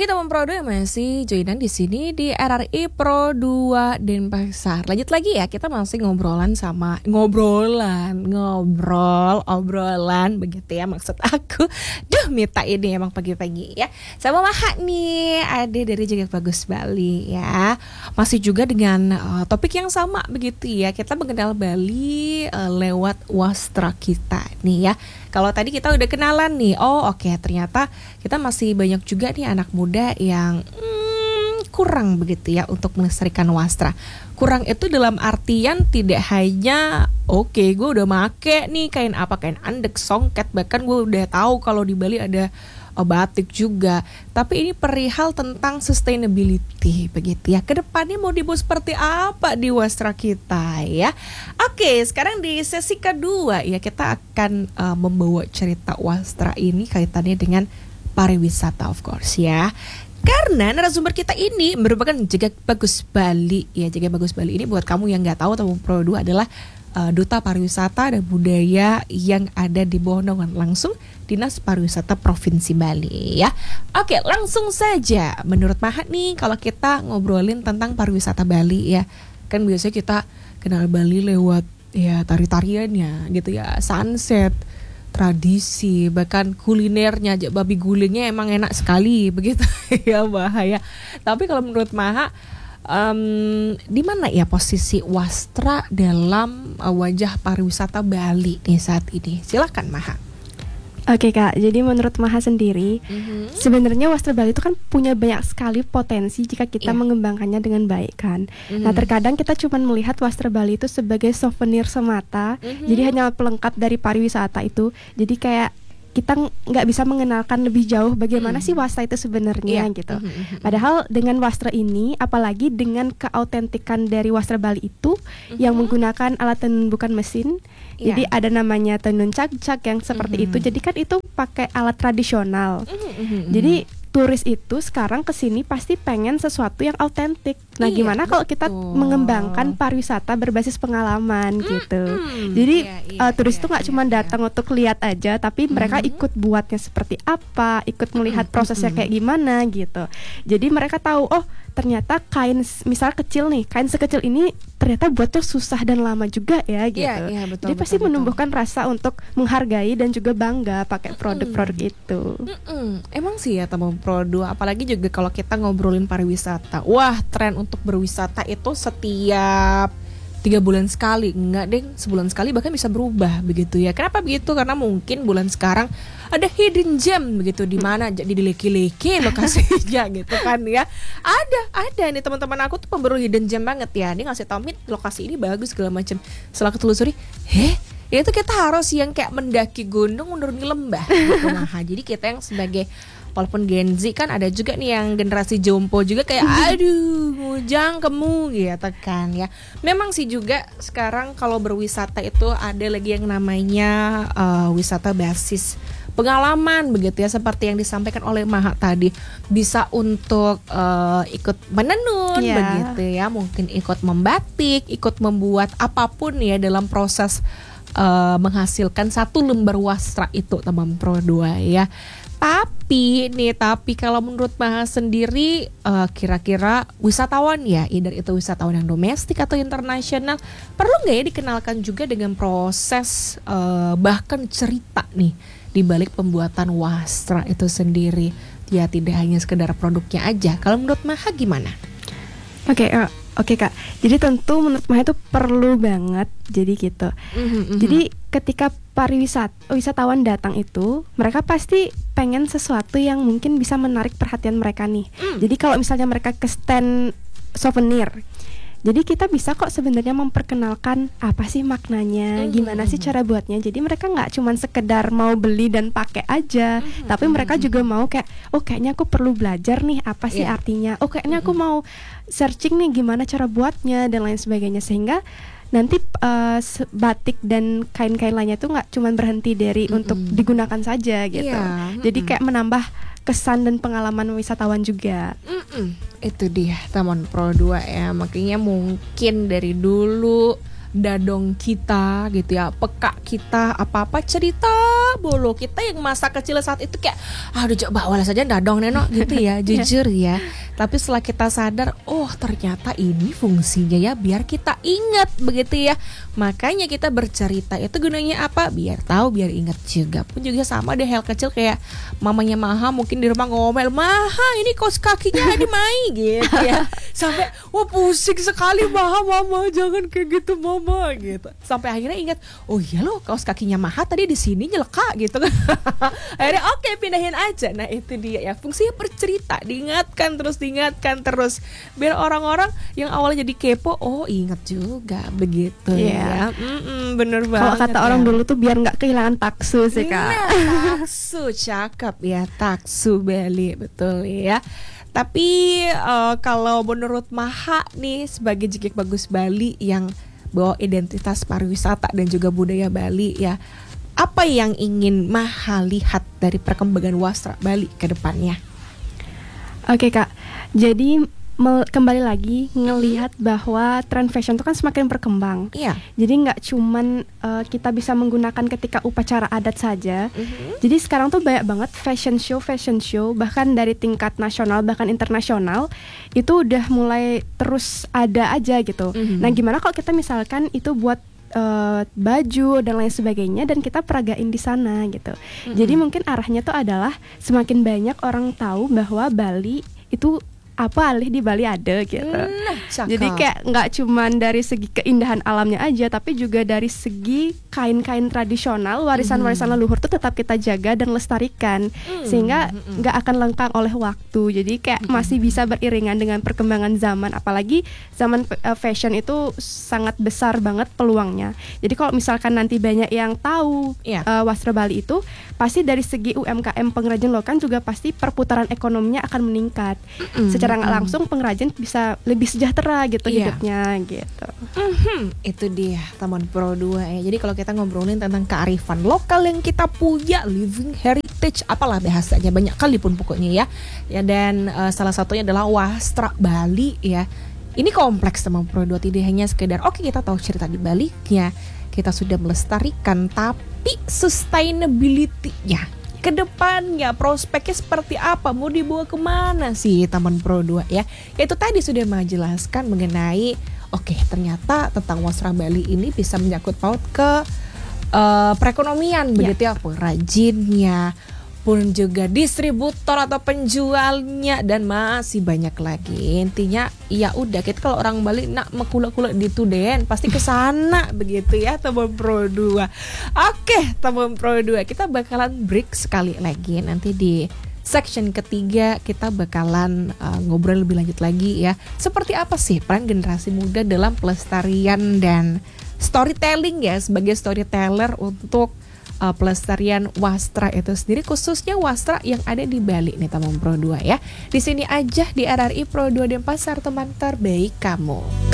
teman Pro 2 yang masih joinan di sini di RRI Pro 2 Denpasar. Lanjut lagi ya, kita masih obrolan begitu ya maksud aku. Duh, Mita ini emang pagi-pagi ya. Sama Maha nih, ada dari Jaga Bagus Bali ya. Masih juga dengan topik yang sama begitu ya. Kita mengenal Bali lewat wastra kita nih ya. Kalau tadi kita udah kenalan nih, oke, ternyata kita masih banyak juga nih anak muda yang kurang begitu ya untuk melestarikan wastra. Kurang itu dalam artian tidak hanya gue udah make nih kain andek, songket, bahkan gue udah tahu kalau di Bali ada batik juga. Tapi ini perihal tentang sustainability begitu ya. Kedepannya mau dibuat seperti apa di wastra kita ya. Oke, sekarang di sesi kedua ya kita akan membawa cerita wastra ini kaitannya dengan pariwisata of course ya. Karena narasumber kita ini merupakan Jaga Bagus Bali ya. Jaga Bagus Bali ini buat kamu yang nggak tahu atau Pro 2 adalah Duta Pariwisata dan Budaya yang ada di bawah naungan langsung Dinas Pariwisata Provinsi Bali ya. Oke, langsung saja. Menurut Mahat nih, kalau kita ngobrolin tentang pariwisata Bali ya, kan biasanya kita kenal Bali lewat ya tari-tariannya gitu ya, sunset, tradisi, bahkan kulinernya aja, babi gulingnya emang enak sekali begitu ya bahaya. Tapi kalau menurut Maha, di mana ya posisi wastra dalam wajah pariwisata Bali nih saat ini? Silakan Maha. Oke Kak, jadi menurut Maha sendiri, sebenarnya wastra Bali itu kan punya banyak sekali potensi jika kita mengembangkannya dengan baik kan. Nah terkadang kita cuma melihat wastra Bali itu sebagai souvenir semata, jadi hanya pelengkap dari pariwisata itu. Jadi kayak kita nggak bisa mengenalkan lebih jauh bagaimana sih wastra itu sebenarnya gitu. Padahal dengan wastra ini, apalagi dengan keautentikan dari wastra Bali itu yang menggunakan alat tenun bukan mesin. Jadi ada namanya tenun cak-cak yang seperti itu. Jadi kan itu pakai alat tradisional. Jadi turis itu sekarang kesini pasti pengen sesuatu yang autentik. Nah, gimana kalau kita mengembangkan pariwisata berbasis pengalaman gitu. Jadi turis itu nggak cuma datang untuk lihat aja, tapi mereka ikut buatnya seperti apa, ikut melihat prosesnya kayak gimana gitu. Jadi mereka tahu, ternyata kain misal kecil nih, kain sekecil ini ternyata buatnya susah dan lama juga ya gitu. Betul, jadi pasti menumbuhkan rasa untuk menghargai dan juga bangga pakai produk-produk itu. Emang sih ya teman Pro 2, apalagi juga kalau kita ngobrolin pariwisata. Wah, tren untuk berwisata itu setiap 3 bulan sekali, enggak deh, sebulan sekali bahkan bisa berubah begitu ya. Kenapa begitu? Karena mungkin bulan sekarang ada hidden gem begitu di mana jadi dileki-leki lokasinya gitu kan ya. Ada nih teman-teman aku tuh pemburu hidden gem banget ya. Dia ngasih tau, Mit, lokasi ini bagus segala macam. Setelah ketelusuri, itu kita harus yang kayak mendaki gunung menuruni lembah gitu. Nah, jadi kita yang sebagai walaupun Gen Z kan ada juga nih yang generasi jompo juga kayak aduh ngujang kemu gitu kan ya. Memang sih juga sekarang kalau berwisata itu ada lagi yang namanya wisata basis pengalaman begitu ya, seperti yang disampaikan oleh Maha tadi, bisa untuk ikut menenun begitu ya, mungkin ikut membatik, ikut membuat apapun ya dalam proses menghasilkan satu lembar wastra itu teman Pro 2 ya. Tapi kalau menurut Maha sendiri, kira-kira wisatawan ya, either itu wisatawan yang domestik atau internasional, perlu nggak ya dikenalkan juga dengan proses bahkan cerita nih di balik pembuatan wastra itu sendiri? Ya tidak hanya sekedar produknya aja. Kalau menurut Maha gimana? Oke Kak, jadi tentu menurut Maha itu perlu banget. Jadi gitu. Jadi ketika wisatawan datang itu, mereka pasti pengen sesuatu yang mungkin bisa menarik perhatian mereka nih. Jadi kalau misalnya mereka ke stand souvenir, jadi kita bisa kok sebenarnya memperkenalkan apa sih maknanya, gimana sih cara buatnya. Jadi mereka nggak cuma sekedar mau beli dan pakai aja, tapi mereka juga mau kayak, kayaknya aku perlu belajar nih apa sih artinya. Kayaknya aku mau searching nih gimana cara buatnya dan lain sebagainya, sehingga nanti batik dan kain-kain lainnya tuh nggak cuma berhenti dari untuk digunakan saja gitu. Jadi kayak menambah kesan dan pengalaman wisatawan juga. Itu dia teman Pro 2 ya. Makanya mungkin dari dulu dadong kita gitu ya, peka kita, apa-apa cerita bolo. Kita yang masa kecil saat itu kayak udah coba awal saja dadong nenok gitu ya, jujur ya. Tapi setelah kita sadar, oh ternyata ini fungsinya ya biar kita ingat begitu ya. Makanya kita bercerita itu gunanya apa? Biar tahu, biar ingat juga. Pun juga sama deh hal kecil kayak mamanya Maha mungkin di rumah ngomel, Maha ini kaos kakinya di mai gitu ya. Sampai wah pusing sekali Maha, mama jangan kayak gitu mama gitu. Sampai akhirnya ingat, oh iya loh kaos kakinya Maha tadi di sini nyeleka gitu kan. Akhirnya oke, pindahin aja. Nah itu dia ya, fungsinya bercerita, diingatkan terus biar orang-orang yang awalnya jadi kepo, oh ingat juga begitu ya. Bener banget. Kalau kata orang dulu tuh biar nggak kehilangan taksu sih Kak. Nah, taksu cakep ya, taksu Bali, betul ya. Tapi kalau menurut Maha nih sebagai Jegek Bagus Bali yang bawa identitas pariwisata dan juga budaya Bali ya, apa yang ingin Maha lihat dari perkembangan wastra Bali ke depannya? Oke Kak, jadi kembali lagi ngelihat bahwa tren fashion itu kan semakin berkembang. Iya. Jadi nggak cuman kita bisa menggunakan ketika upacara adat saja. Jadi sekarang tuh banyak banget fashion show bahkan dari tingkat nasional bahkan internasional itu udah mulai terus ada aja gitu. Nah gimana kalau kita misalkan itu buat baju dan lain sebagainya dan kita peragain di sana gitu. Jadi mungkin arahnya tuh adalah semakin banyak orang tahu bahwa Bali itu apa alih di Bali ada gitu. Jadi kayak nggak cuman dari segi keindahan alamnya aja, tapi juga dari segi kain-kain tradisional, warisan-warisan leluhur tuh tetap kita jaga dan lestarikan sehingga nggak akan lengkang oleh waktu. Jadi kayak masih bisa beriringan dengan perkembangan zaman, apalagi zaman fashion itu sangat besar banget peluangnya. Jadi kalau misalkan nanti banyak yang tahu wastra Bali itu, pasti dari segi UMKM pengrajin lokal juga pasti perputaran ekonominya akan meningkat. Secara nggak langsung pengrajin bisa lebih sejahtera gitu hidupnya gitu. Itu dia Taman Pro 2 ya. Jadi kalau kita ngobrolin tentang kearifan lokal yang kita punya, living heritage, apalah bahasanya banyak kali pun pokoknya ya. Ya dan salah satunya adalah wastra Bali ya. Ini kompleks Taman Pro 2, tidak hanya sekedar oke kita tahu cerita di Bali ya, kita sudah melestarikan, tapi sustainability-nya ke depannya prospeknya seperti apa, mau dibawa kemana sih Taman Pro 2 ya. Yaitu tadi sudah menjelaskan mengenai ternyata tentang wastra Bali ini bisa menyangkut paut ke perekonomian begitu ya, pengrajinnya pun juga distributor atau penjualnya dan masih banyak lagi. Intinya ya udah, kita kalau orang Bali nak mekula-kula di Tuden pasti ke sana begitu ya, Taman Pro 2. Oke, Taman Pro 2 kita bakalan break sekali lagi, nanti di section ketiga kita bakalan ngobrol lebih lanjut lagi ya. Seperti apa sih peran generasi muda dalam pelestarian dan storytelling ya, sebagai storyteller untuk pelestarian wastra itu sendiri, khususnya wastra yang ada di Bali nih Taman Pro 2 ya. Di sini aja di RRI Pro 2 Denpasar, teman terbaik kamu.